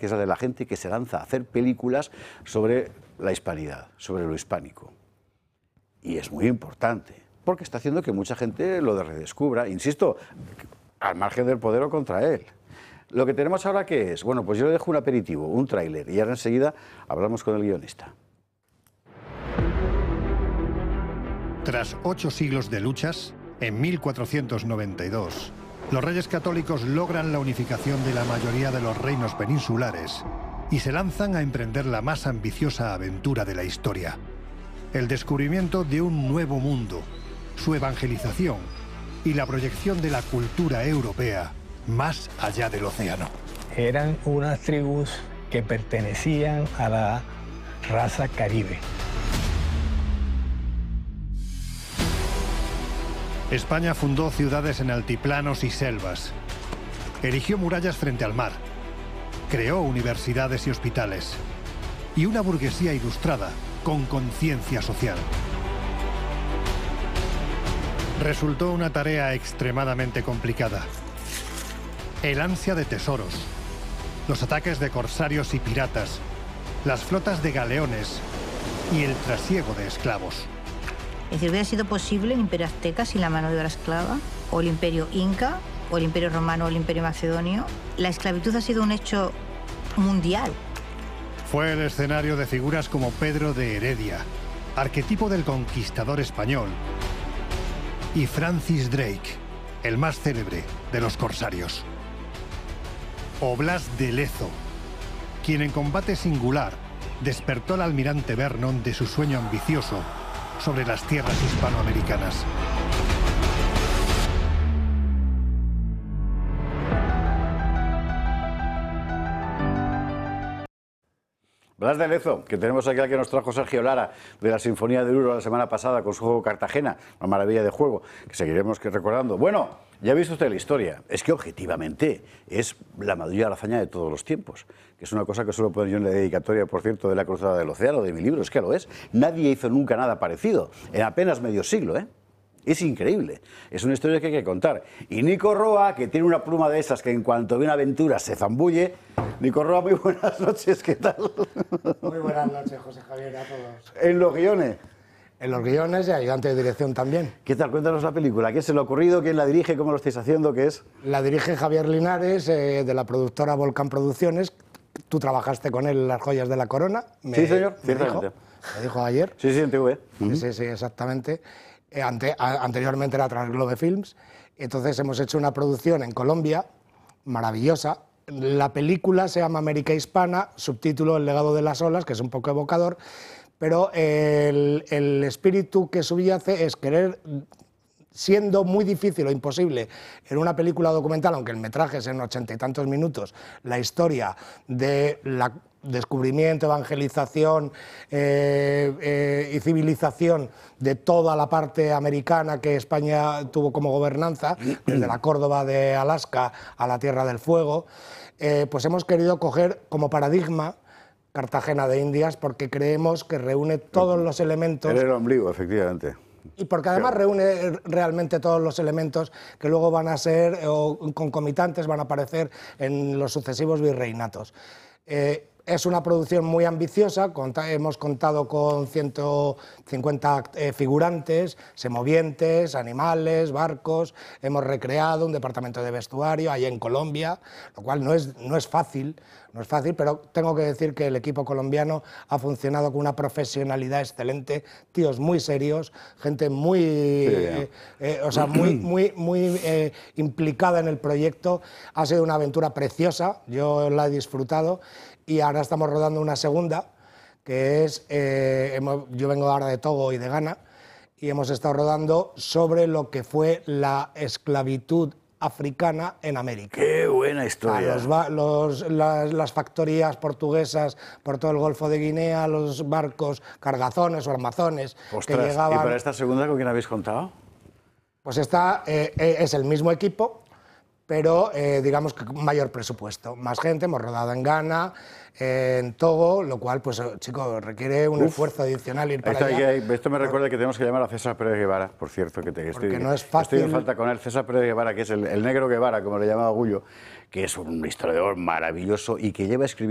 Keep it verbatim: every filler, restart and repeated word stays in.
que es la de la gente que se lanza a hacer películas sobre la hispanidad, sobre lo hispánico. Y es muy importante, porque está haciendo que mucha gente lo redescubra, insisto, al margen del poder o contra él. Lo que tenemos ahora, ¿qué es? Bueno, pues yo le dejo un aperitivo, un tráiler, y ahora enseguida hablamos con el guionista. Tras ocho siglos de luchas, en mil cuatrocientos noventa y dos, los reyes católicos logran la unificación de la mayoría de los reinos peninsulares y se lanzan a emprender la más ambiciosa aventura de la historia: el descubrimiento de un nuevo mundo, su evangelización y la proyección de la cultura europea más allá del océano. Eran unas tribus que pertenecían a la raza caribe. España fundó ciudades en altiplanos y selvas, erigió murallas frente al mar, creó universidades y hospitales, y una burguesía ilustrada con conciencia social. Resultó una tarea extremadamente complicada. El ansia de tesoros, los ataques de corsarios y piratas, las flotas de galeones y el trasiego de esclavos. Es decir, ¿hubiera sido posible el imperio azteca sin la mano de obra esclava? ¿O el imperio inca? ¿O el imperio romano? ¿O el imperio macedonio? La esclavitud ha sido un hecho mundial. Fue el escenario de figuras como Pedro de Heredia, arquetipo del conquistador español, y Francis Drake, el más célebre de los corsarios. O Blas de Lezo, quien en combate singular despertó al almirante Vernon de su sueño ambicioso sobre las tierras hispanoamericanas. Blas de Lezo, que tenemos aquí al que nos trajo Sergio Lara de la Sinfonía del Uro la semana pasada con su juego Cartagena, una maravilla de juego que seguiremos recordando. Bueno, ya ha visto usted la historia, es que objetivamente es la mayor hazaña de todos los tiempos, que es una cosa que suelo poner yo en la dedicatoria, por cierto, de La Cruzada del Océano, de mi libro, es que lo es. Nadie hizo nunca nada parecido, en apenas medio siglo, ¿eh? Es increíble, es una historia que hay que contar. Y Nico Roa, que tiene una pluma de esas que en cuanto ve una aventura se zambulle. Nico Roa, muy buenas noches, ¿qué tal? Muy buenas noches, José Javier, a todos. En los guiones. En los guiones y ayudante de dirección también. ¿Qué tal? Cuéntanos la película. ¿Qué se le ha ocurrido? ¿Quién la dirige? ¿Cómo lo estáis haciendo? ¿Qué es? La dirige Javier Linares, eh, de la productora Volcán Producciones. Tú trabajaste con él en Las Joyas de la Corona. Me, sí, señor, me dijo, me dijo ayer. Sí, sí, en T V. Uh-huh. Sí, sí, exactamente. Eh, ante, a, anteriormente era Transglobe Films. Entonces hemos hecho una producción en Colombia maravillosa. La película se llama América Hispana, subtítulo El legado de las olas, que es un poco evocador, pero el, el espíritu que subyace es querer, siendo muy difícil o imposible en una película documental, aunque el metraje es en ochenta y tantos minutos, la historia de la descubrimiento, evangelización eh, eh, y civilización de toda la parte americana que España tuvo como gobernanza, desde la Córdoba de Alaska a la Tierra del Fuego, eh, pues hemos querido coger como paradigma Cartagena de Indias porque creemos que reúne todos los elementos. Era el ombligo, efectivamente. Y porque además Claro. reúne realmente todos los elementos que luego van a ser, o concomitantes, van a aparecer en los sucesivos virreinatos. Eh, Es una producción muy ambiciosa, hemos contado con ciento cincuenta eh, figurantes, semovientes, animales, barcos, hemos recreado un departamento de vestuario allá en Colombia, lo cual no es, no es fácil, no es fácil, pero tengo que decir que el equipo colombiano ha funcionado con una profesionalidad excelente, tíos muy serios, gente muy, sí, eh, eh, o sea, muy, muy, muy eh, implicada en el proyecto. Ha sido una aventura preciosa, yo la he disfrutado. Y ahora estamos rodando una segunda, que es, eh, hemos, yo vengo ahora de Togo y de Ghana, y hemos estado rodando sobre lo que fue la esclavitud africana en América. ¡Qué buena historia! Los, los, las, las factorías portuguesas por todo el Golfo de Guinea, los barcos cargazones o armazones. Ostras, que llegaban... ¿y para esta segunda con quién habéis contado? Pues esta eh, es el mismo equipo, pero eh, digamos que con mayor presupuesto, más gente, hemos rodado en Ghana, eh, en Togo, lo cual, pues, chicos, requiere un Uf. esfuerzo adicional ir para esto, allá. Hay, esto me recuerda que tenemos que llamar a César Pérez Guevara, por cierto, que, te, que estoy, no es fácil. estoy en falta con él. César Pérez Guevara, que es el, el negro Guevara, como le llamaba Gullo, que es un historiador maravilloso y que lleva escribiendo